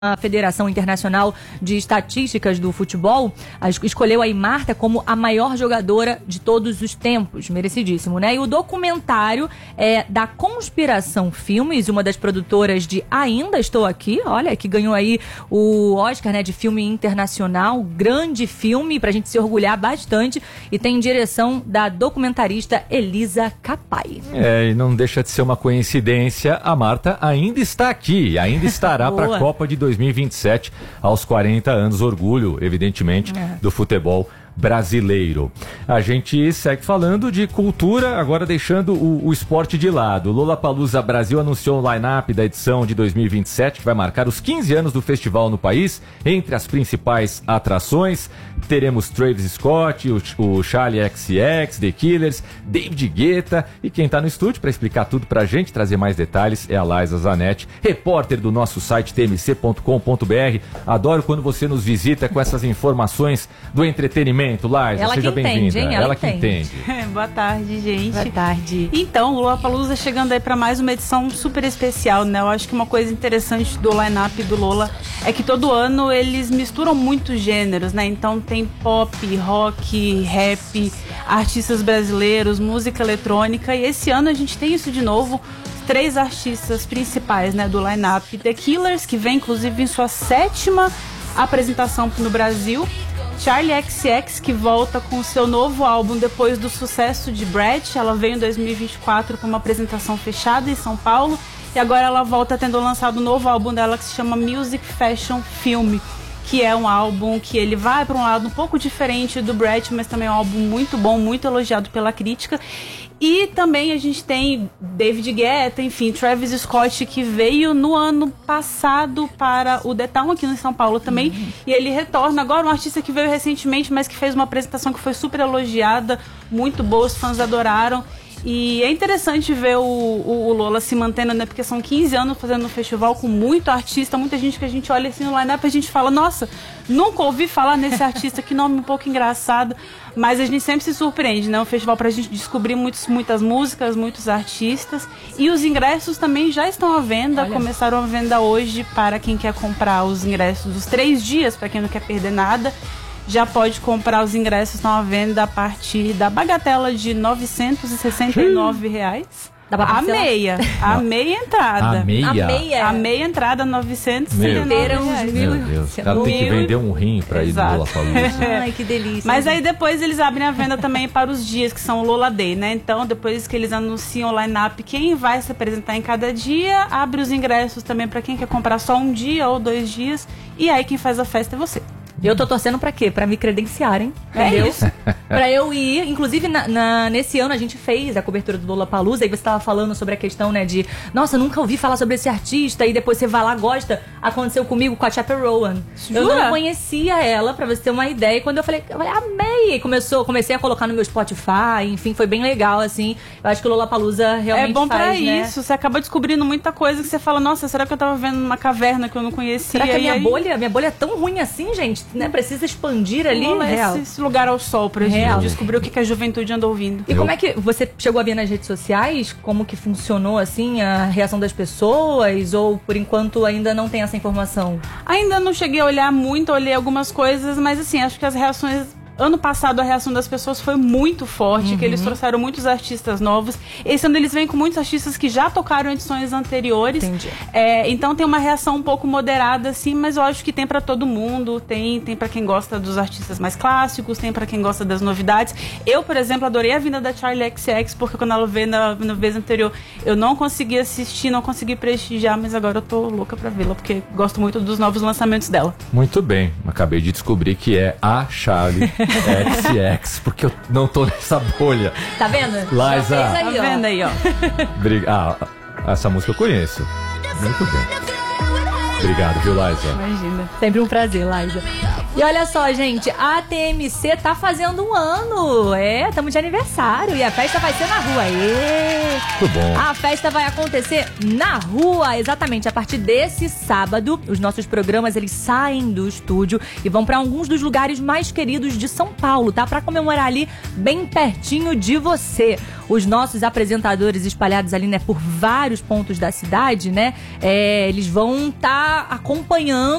A Federação Internacional de Estatísticas do Futebol escolheu aí Marta como a maior jogadora de todos os tempos, merecidíssimo, né? E o documentário é da Conspiração Filmes, uma das produtoras de Ainda Estou Aqui, olha, que ganhou aí o Oscar, né, de filme internacional, grande filme pra gente se orgulhar bastante, e tem direção da documentarista Elisa Capai. E não deixa de ser uma coincidência, a Marta ainda está aqui, ainda estará para a Copa de 2027, aos 40 anos, orgulho, evidentemente, do futebol brasileiro. A gente segue falando de cultura, agora deixando o esporte de lado. O Lollapalooza Brasil anunciou o line-up da edição de 2027, que vai marcar os 15 anos do festival no país. Entre as principais atrações, teremos Travis Scott, o Charli XCX, The Killers, David Guetta, e quem está no estúdio para explicar tudo pra gente, trazer mais detalhes, é a Laisa Zanetti, repórter do nosso site tmc.com.br. Adoro quando você nos visita com essas informações do entretenimento. Laisa, seja bem-vinda. Ela que entende. Boa tarde, gente. Boa tarde. Então, o Lollapalooza chegando aí para mais uma edição super especial, né? Eu acho que uma coisa interessante do line-up do Lolla é que todo ano eles misturam muitos gêneros, né? Então tem pop, rock, rap, artistas brasileiros, música eletrônica, e esse ano a gente tem isso de novo. 3 artistas principais, né, do line-up. The Killers, que vem inclusive em sua 7ª apresentação no Brasil. Charli XCX, que volta com seu novo álbum depois do sucesso de Brat. Ela veio em 2024 com uma apresentação fechada em São Paulo, e agora ela volta tendo lançado um novo álbum dela que se chama Music Fashion Film, que é um álbum que ele vai para um lado um pouco diferente do Brat, mas também é um álbum muito bom, muito elogiado pela crítica. E também a gente tem David Guetta, enfim, Travis Scott, que veio no ano passado para o The Town aqui em São Paulo também. E ele retorna agora, um artista que veio recentemente, mas que fez uma apresentação que foi super elogiada, muito boa, os fãs adoraram. E é interessante ver o Lolla se mantendo, né? Porque são 15 anos fazendo um festival com muito artista, muita gente que a gente olha assim no line-up e a gente fala, nossa, nunca ouvi falar nesse artista, que nome um pouco engraçado. Mas a gente sempre se surpreende, né? Um festival pra gente descobrir muitas músicas, muitos artistas. E os ingressos também já estão à venda, começaram a venda hoje para quem quer comprar os ingressos dos 3 dias, para quem não quer perder nada. Já pode comprar os ingressos, estão à venda a partir da bagatela de R$ 969. A meia entrada. A meia entrada, 969. Meu Deus, o cara tem que vender um rim pra ir no Lollapalooza. Ai, que delícia. Mas aí depois eles abrem a venda também para os dias, que são o Lolla Day, né? Então, depois que eles anunciam o line-up, quem vai se apresentar em cada dia, abre os ingressos também para quem quer comprar só um dia ou 2 dias. E aí quem faz a festa é você. Eu tô torcendo pra quê? Pra me credenciarem, entendeu? Isso. Pra eu ir. Inclusive, nesse ano a gente fez a cobertura do Lollapalooza, e você tava falando sobre a questão, né, de nossa, nunca ouvi falar sobre esse artista, e depois você vai lá, gosta. Aconteceu comigo com a Chappell Rowan. Eu não conhecia ela, pra você ter uma ideia, e quando eu falei, amei! E comecei a colocar no meu Spotify, enfim, foi bem legal, assim. Eu acho que o Lollapalooza realmente é bom faz, pra né? isso, você acaba descobrindo muita coisa que você fala, nossa, será que eu tava vendo uma caverna que eu não conhecia? Será que a minha bolha é tão ruim assim, gente? Né? Precisa expandir ali, real. Esse lugar ao sol pra gente descobrir o que a juventude anda ouvindo. E como é que você chegou a ver nas redes sociais? Como que funcionou, assim, a reação das pessoas? Ou, por enquanto, ainda não tem essa informação? Ainda não cheguei a olhar muito, olhei algumas coisas, mas, assim, acho que as reações... Ano passado a reação das pessoas foi muito forte, que eles trouxeram muitos artistas novos. Esse ano eles vêm com muitos artistas que já tocaram em edições anteriores. Entendi. Então tem uma reação um pouco moderada, assim, mas eu acho que tem pra todo mundo. Tem pra quem gosta dos artistas mais clássicos, tem pra quem gosta das novidades. Eu, por exemplo, adorei a vinda da Charli XCX, porque quando ela veio na vez anterior, eu não consegui assistir, não consegui prestigiar, mas agora eu tô louca pra vê-la, porque gosto muito dos novos lançamentos dela. Muito bem, acabei de descobrir que é a Charli XCX, porque eu não tô nessa bolha. Tá vendo? Laisa. Tá vendo aí, ó. Essa música eu conheço. Muito bem. Obrigado, viu, Laisa? Imagina. Sempre um prazer, Laisa. E olha só, gente, a TMC tá fazendo um ano. Estamos de aniversário e a festa vai ser na rua. Muito bom. A festa vai acontecer na rua, exatamente, a partir desse sábado. Os nossos programas, eles saem do estúdio e vão pra alguns dos lugares mais queridos de São Paulo, tá? Pra comemorar ali bem pertinho de você. Os nossos apresentadores espalhados ali, né, por vários pontos da cidade, né, eles vão estar acompanhando